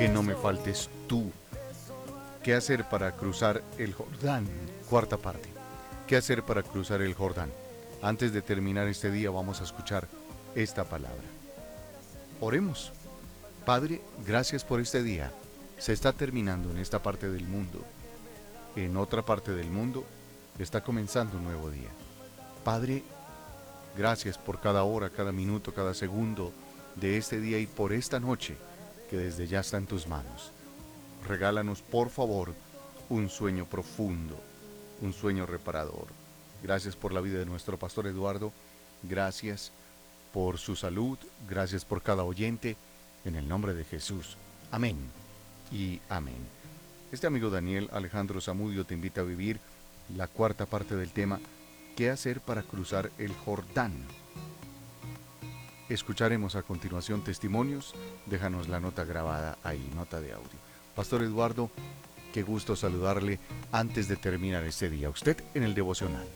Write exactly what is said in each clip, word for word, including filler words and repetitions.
que no me faltes tú. ¿Qué hacer para cruzar el Jordán? Cuarta parte. ¿Qué hacer para cruzar el Jordán? Antes de terminar este día vamos a escuchar esta palabra. Oremos. Padre, gracias por este día. Se está terminando en esta parte del mundo. En otra parte del mundo está comenzando un nuevo día. Padre, gracias por cada hora, cada minuto, cada segundo de este día y por esta noche que desde ya está en tus manos. Regálanos, por favor, un sueño profundo, un sueño reparador. Gracias por la vida de nuestro pastor Eduardo. Gracias por su salud. Gracias por cada oyente. En el nombre de Jesús. Amén y amén. Este amigo Daniel Alejandro Zamudio te invita a vivir la cuarta parte del tema ¿Qué hacer para cruzar el Jordán? Escucharemos a continuación testimonios. Déjanos la nota grabada ahí, nota de audio. Pastor Eduardo, qué gusto saludarle antes de terminar este día. Usted en el devocional.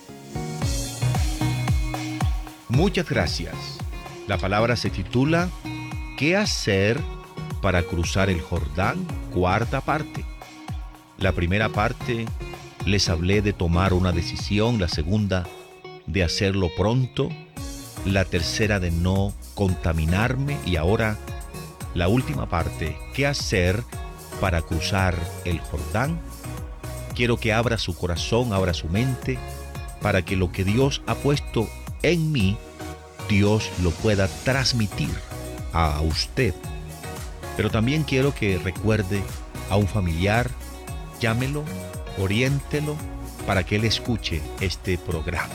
Muchas gracias. La palabra se titula ¿Qué hacer para cruzar el Jordán? Cuarta parte. La primera parte les hablé de tomar una decisión, la segunda de hacerlo pronto, la tercera de no contaminarme y ahora la última parte, ¿qué hacer para cruzar el Jordán? Quiero que abra su corazón, abra su mente, para que lo que Dios ha puesto en mí, Dios lo pueda transmitir a usted. Pero también quiero que recuerde a un familiar, llámelo, oriéntelo para que él escuche este programa.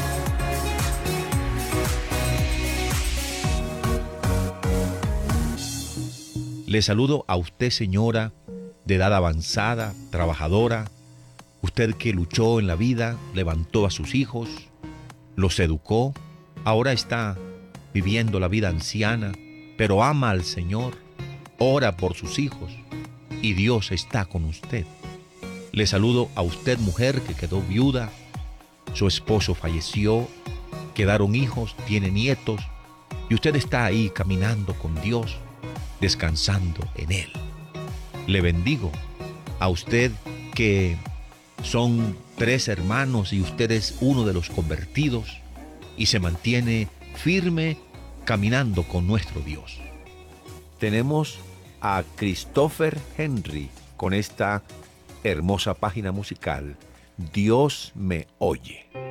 Le saludo a usted, señora, de edad avanzada, trabajadora, usted que luchó en la vida, levantó a sus hijos, los educó, ahora está viviendo la vida anciana, pero ama al Señor, ora por sus hijos y Dios está con usted. Le saludo a usted, mujer que quedó viuda, su esposo falleció, quedaron hijos, tiene nietos y usted está ahí caminando con Dios, descansando en Él. Le bendigo a usted que son tres hermanos y usted es uno de los convertidos y se mantiene firme caminando con nuestro Dios. Tenemos a Christopher Henry con esta hermosa página musical, Dios me oye.